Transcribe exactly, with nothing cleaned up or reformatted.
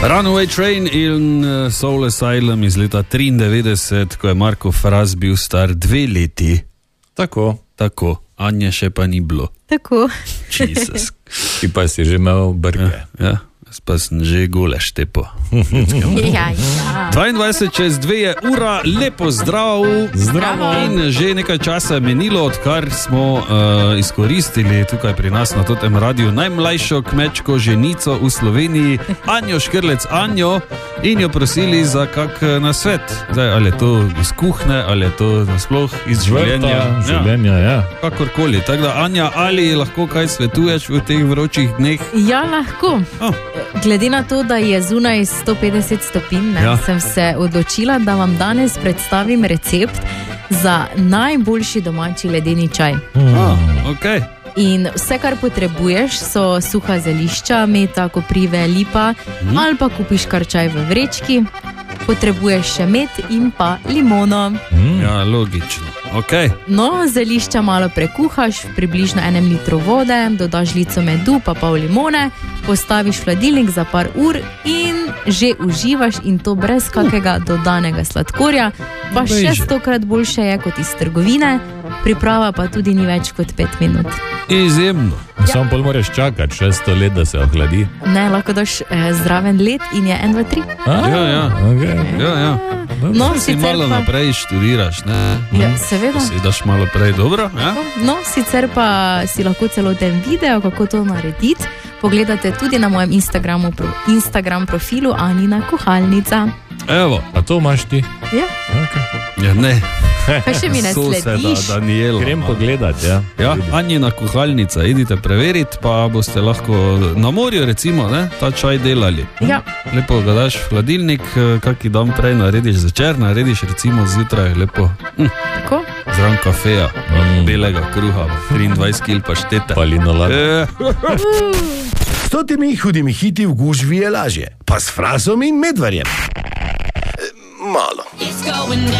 Runaway Train in Soul Asylum iz leta triindevetdeset, ko je Marko Fras bil star dve leti. Tako. Tako. Anje še pa ni bilo. Tako. Jesus. Ti pa si že imel brke. Ja, ja. Pa sem že gole štepo. Ja, ja. dvaindvajset čez dve je ura, lepo zdrav. Zdravo. In že nekaj časa je menilo, odkar smo uh, izkoristili tukaj pri nas na totem radiju najmlajšo kmečko ženico v Sloveniji, Anjo Škrlec Anjo, in jo prosili za kak nasvet. Zdaj, ali je to iz kuhne, ali je to nasploh iz življenja. Žvrta, življenja, ja. Kakorkoli. Tako da, Anja, ali lahko kaj svetuješ v teh vročih dneh? Ja, lahko. Oh. Glede na to, da je zunaj sto petdeset stopinj, ne, Ja. sem se odločila, da vam danes predstavim recept za najboljši domači ledeni čaj. Ah, okay. In vse, kar potrebuješ, so suha zelišča, meta, koprive, lipa, mm. ali pa kupiš kar čaj v vrečki. Potrebuješ še med in pa limono. Mm. Ja, logično. Okay. No, zelišča malo prekuhaš v približno enem litru vode, dodaš žlico medu pa pol limone, postaviš v hladilnik za par ur in že uživaš, in to brez kakega dodanega sladkorja. Pa še stokrat boljše je kot iz trgovine, priprava pa tudi ni več kot pet minut. Izjemno. Ja. Samo pol moraš čakati šesto let, da se ohladi. Ne, lahko daš eh, zraven led in je en, dva, tri. Ja, ja. Okay. Ja, ja. No, si sicer malo pa- naprej študiraš, ne? Ja, seveda. Si daš malo prej, dobro? Ja? No, sicer pa si lahko celoten video, kako to narediti, pogledate tudi na mojem Instagramu, pro, Instagram profilu Anina kuhalnica. Evo. A to imaš ti? Ja. Okay. Ja, ne. Kaj še mi ne Soseda slediš? Daniela. Grem pogledat, ja. Ja, Anjina kuhalnica, idite preveriti, pa boste lahko na morju recimo, ne, ta čaj delali. Ja. Lepo ga daš v hladilnik, kaki dan prej narediš zvečer, narediš recimo zjutraj lepo. Hm. Tako? Zraven kafeja, mm. belega kruha, triindvajset kilogramov paštete. Pa linolada. E. S totimi hudimi hiti v gužvi je lažje, pa s Frasom in Medvarjem. E, malo.